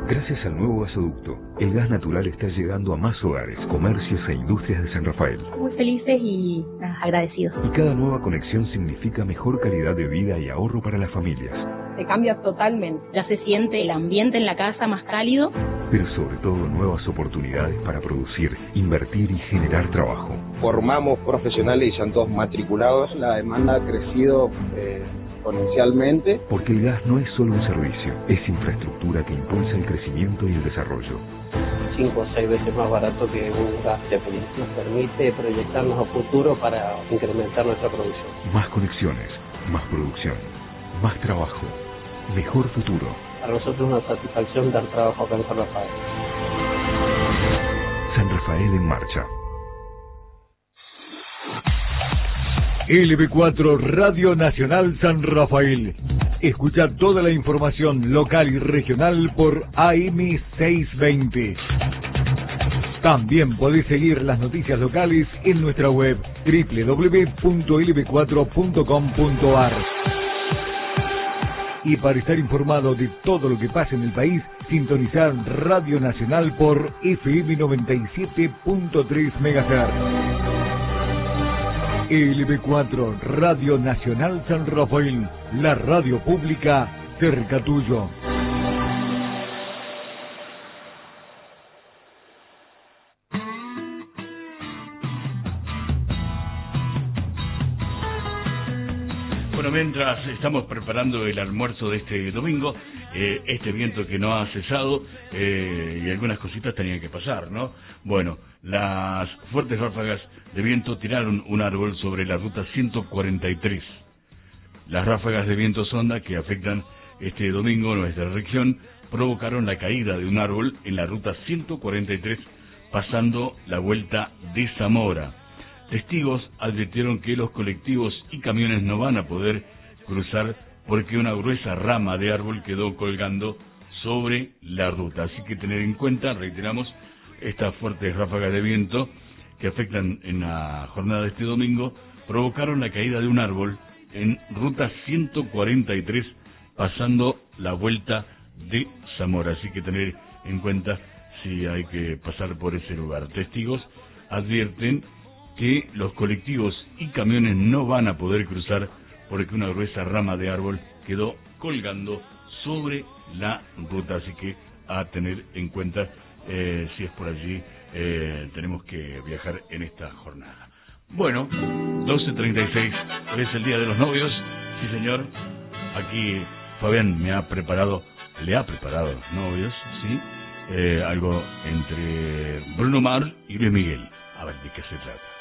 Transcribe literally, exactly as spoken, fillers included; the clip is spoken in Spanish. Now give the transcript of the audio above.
Gracias al nuevo gasoducto, el gas natural está llegando a más hogares, comercios e industrias de San Rafael. Muy felices y ah, agradecidos. Y cada nueva conexión significa mejor calidad de vida y ahorro para las familias. Se cambia totalmente. Ya se siente el ambiente en la casa más cálido. Pero sobre todo nuevas oportunidades para producir, invertir y generar trabajo. Formamos profesionales y están todos matriculados. La demanda ha crecido eh, exponencialmente. Porque el gas no es solo un servicio, es infraestructura que impulsa el crecimiento y el desarrollo. Cinco o seis veces más barato que un gas de película. Nos permite proyectarnos a futuro para incrementar nuestra producción. Más conexiones, más producción, más trabajo, mejor futuro. Para nosotros es una satisfacción dar trabajo acá en San Rafael. San Rafael en marcha. L B cuatro Radio Nacional San Rafael. Escucha toda la información local y regional por A M seiscientos veinte. También podés seguir las noticias locales en nuestra web doble u doble u doble u punto l b cuatro punto com punto a r. Y para estar informado de todo lo que pasa en el país, sintonizar Radio Nacional por F M noventa y siete punto tres megahertz. L B cuatro Radio Nacional San Rafael, la radio pública cerca tuyo. Bueno, mientras estamos preparando el almuerzo de este domingo, eh, este viento que no ha cesado eh, y algunas cositas tenían que pasar, ¿no? Bueno, las fuertes ráfagas de viento tiraron un árbol sobre la ruta ciento cuarenta y tres. Las ráfagas de viento sonda que afectan este domingo nuestra región provocaron la caída de un árbol en la ruta ciento cuarenta y tres pasando la vuelta de Zamora. Testigos advirtieron que los colectivos y camiones no van a poder cruzar porque una gruesa rama de árbol quedó colgando sobre la ruta. Así que tener en cuenta, reiteramos, estas fuertes ráfagas de viento que afectan en la jornada de este domingo provocaron la caída de un árbol en ruta ciento cuarenta y tres pasando la vuelta de Zamora. Así que tener en cuenta si hay que pasar por ese lugar. Testigos advierten que los colectivos y camiones no van a poder cruzar porque una gruesa rama de árbol quedó colgando sobre la ruta, así que a tener en cuenta eh, si es por allí eh, tenemos que viajar en esta jornada. Bueno, doce treinta y seis, hoy es el día de los novios, sí señor, aquí Fabián me ha preparado, le ha preparado novios, sí, eh, algo entre Bruno Mars y Luis Miguel, a ver de qué se trata.